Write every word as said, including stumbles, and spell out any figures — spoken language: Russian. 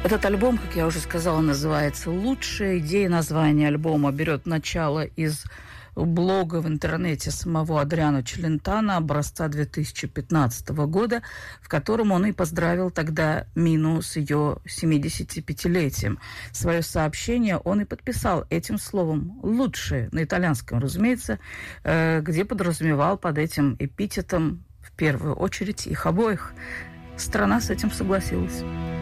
Этот альбом, как я уже сказала, называется «Лучшее». Идея названия альбома берет начало из блога в интернете самого Адриано Челентано образца две тысячи пятнадцатого года, в котором он и поздравил тогда Мину с ее семидесятипятилетием. Свое сообщение он и подписал этим словом «лучшее», на итальянском, разумеется, где подразумевал под этим эпитетом в первую очередь их обоих. Страна с этим согласилась.